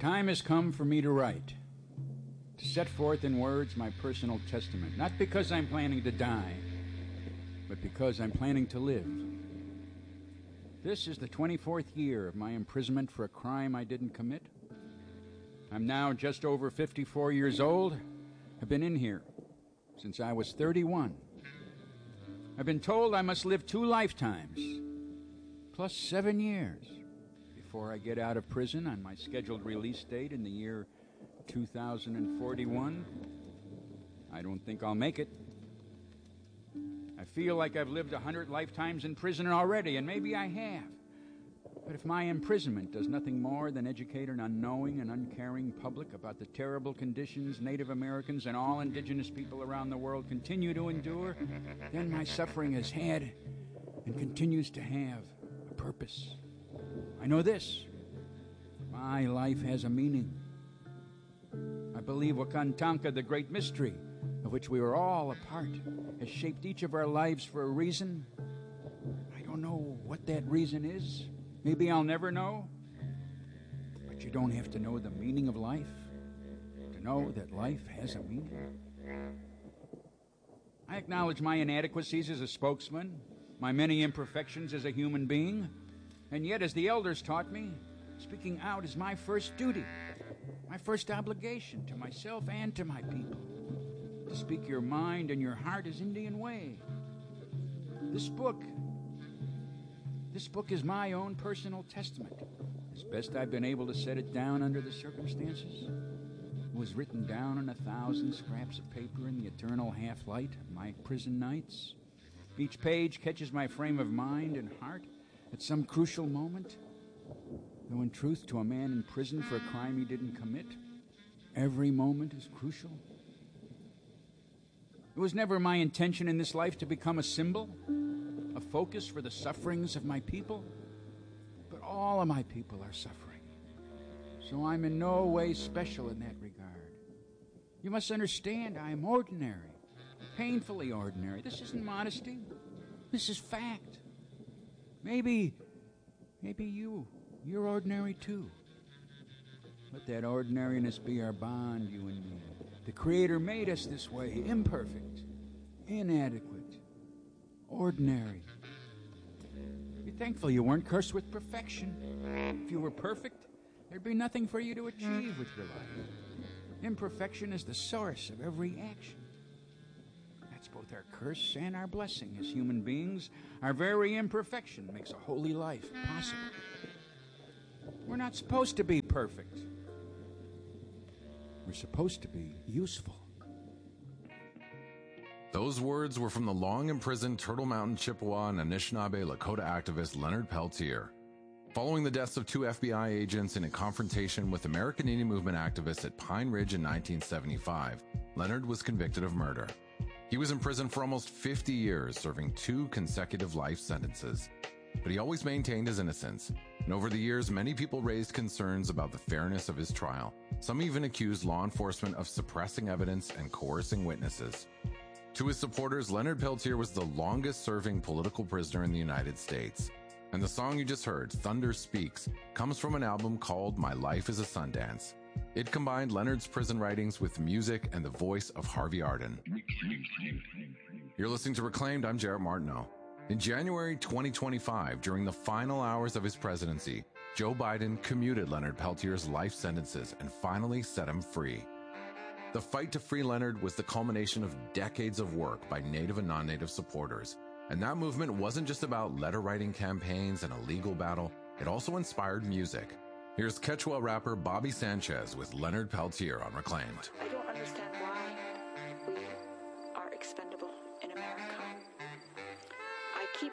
time has come for me to write, to set forth in words my personal testament, not because I'm planning to die, but because I'm planning to live. This is the 24th year of my imprisonment for a crime I didn't commit. I'm now just over 54 years old. I've been in here since I was 31. I've been told I must live 2 lifetimes, plus 7 years, before I get out of prison on my scheduled release date in the year 2041. I don't think I'll make it. I feel like I've lived 100 lifetimes in prison already, and maybe I have. But if my imprisonment does nothing more than educate an unknowing and uncaring public about the terrible conditions Native Americans and all indigenous people around the world continue to endure, then my suffering has had and continues to have a purpose. I know this: my life has a meaning. I believe Wakantanka, the great mystery, of which we are all a part, has shaped each of our lives for a reason. I don't know what that reason is. Maybe I'll never know. But you don't have to know the meaning of life to know that life has a meaning. I acknowledge my inadequacies as a spokesman, my many imperfections as a human being, and yet, as the elders taught me, speaking out is my first duty, my first obligation to myself and to my people. To speak your mind and your heart is Indian way. This book is my own personal testament. As best I've been able to set it down under the circumstances. It was written down on 1,000 scraps of paper in the eternal half-light of my prison nights. Each page catches my frame of mind and heart at some crucial moment. Though in truth, to a man in prison for a crime he didn't commit, every moment is crucial. It was never my intention in this life to become a symbol, a focus for the sufferings of my people. But all of my people are suffering. So I'm in no way special in that regard. You must understand I am ordinary, painfully ordinary. This isn't modesty. This is fact. Maybe you're ordinary too. Let that ordinariness be our bond, you and me. The Creator made us this way, imperfect, inadequate, ordinary. Be thankful you weren't cursed with perfection. If you were perfect, there'd be nothing for you to achieve with your life. Imperfection is the source of every action. That's both our curse and our blessing as human beings. Our very imperfection makes a holy life possible. We're not supposed to be perfect. We're supposed to be useful. Those words were from the long-imprisoned Turtle Mountain Chippewa and Anishinaabe Lakota activist Leonard Peltier. Following the deaths of 2 FBI agents in a confrontation with American Indian Movement activists at Pine Ridge in 1975, Leonard was convicted of murder. He was in prison for almost 50 years, serving 2 consecutive life sentences. But he always maintained his innocence, and over the years, many people raised concerns about the fairness of his trial. Some even accused law enforcement of suppressing evidence and coercing witnesses. To his supporters, Leonard Peltier was the longest-serving political prisoner in the United States. And the song you just heard, Thunder Speaks, comes from an album called My Life is a Sundance. It combined Leonard's prison writings with music and the voice of Harvey Arden. You're listening to Reclaimed. I'm Jarrett Martineau. In January 2025, during the final hours of his presidency, Joe Biden commuted Leonard Peltier's life sentences and finally set him free. The fight to free Leonard was the culmination of decades of work by Native and non-Native supporters. And that movement wasn't just about letter-writing campaigns and a legal battle. It also inspired music. Here's Quechua rapper Bobby Sanchez with Leonard Peltier on Reclaimed. I don't understand why we are expendable in America. I keep